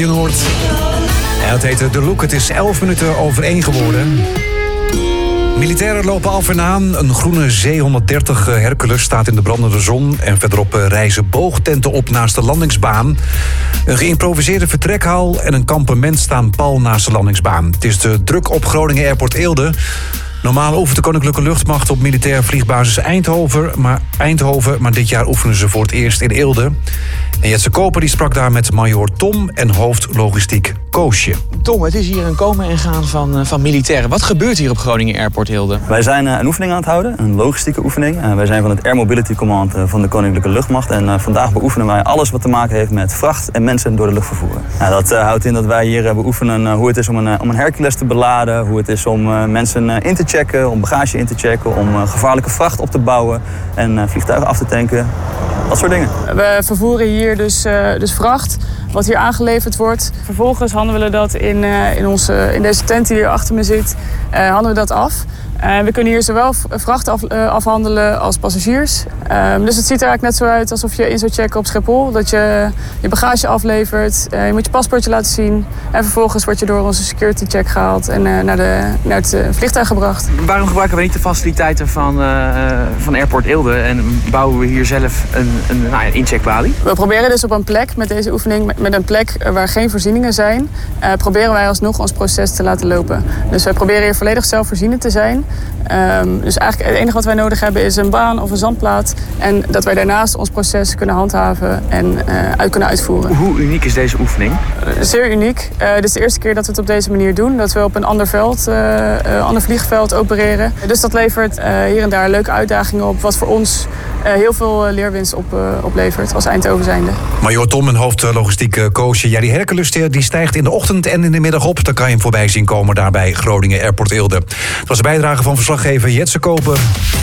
Noord. En het heet The Look. Het is 11 minuten over 1 geworden. Militairen lopen af en aan. Een groene C-130 Hercules staat in de brandende zon. En verderop rijzen boogtenten op naast de landingsbaan. Een geïmproviseerde vertrekhal en een kampement staan pal naast de landingsbaan. Het is de druk op Groningen Airport Eelde. Normaal oefent de Koninklijke Luchtmacht op militair vliegbasis Eindhoven, maar dit jaar oefenen ze voor het eerst in Eelde. En Jetse Koper die sprak daar met majoor Tom en hoofdlogistiek Koosje. Tom, het is hier een komen en gaan van militairen. Wat gebeurt hier op Groningen Airport Eelde? Wij zijn een oefening aan het houden, een logistieke oefening. Wij zijn van het Air Mobility Command van de Koninklijke Luchtmacht. En vandaag beoefenen wij alles wat te maken heeft met vracht en mensen door de lucht vervoeren. Dat houdt in dat wij hier beoefenen hoe het is om een Hercules te beladen. Hoe het is om mensen in te checken, om bagage in te checken. Om gevaarlijke vracht op te bouwen en vliegtuigen af te tanken. Dat soort dingen. We vervoeren hier dus vracht, wat hier aangeleverd wordt. Vervolgens handelen we dat in deze tent die hier achter me zit, handelen we dat af. We kunnen hier zowel vracht afhandelen als passagiers. Dus het ziet er eigenlijk net zo uit alsof je in zou checken op Schiphol. Dat je je bagage aflevert, je moet je paspoortje laten zien. En vervolgens word je door onze security check gehaald en naar het vliegtuig gebracht. Waarom gebruiken we niet de faciliteiten van Airport Eelde en bouwen we hier zelf een incheckbalie? We proberen dus op een plek met deze oefening, met een plek waar geen voorzieningen zijn, proberen wij alsnog ons proces te laten lopen. Dus wij proberen hier volledig zelfvoorzienend te zijn. Dus eigenlijk het enige wat wij nodig hebben is een baan of een zandplaat. En dat wij daarnaast ons proces kunnen handhaven en kunnen uitvoeren. Hoe uniek is deze oefening? Zeer uniek. Dit is de eerste keer dat we het op deze manier doen. Dat we op een ander vliegveld opereren. Dus dat levert hier en daar leuke uitdagingen op. Wat voor ons heel veel leerwinst oplevert als Eindhoven zijnde. Majoor Tom en hoofdlogistiek Koosje. Ja, die Hercules die stijgt in de ochtend en in de middag op. Dan kan je hem voorbij zien komen daar bij Groningen Airport Eelde. Het was de bijdrage van verslaggever Jetse Koper.